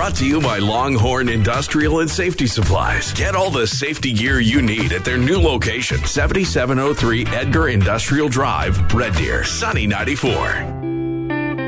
Brought to you by Longhorn Industrial and Safety Supplies. Get all the safety gear you need at their new location, 7703 Edgar Industrial Drive, Red Deer, Sunny 94.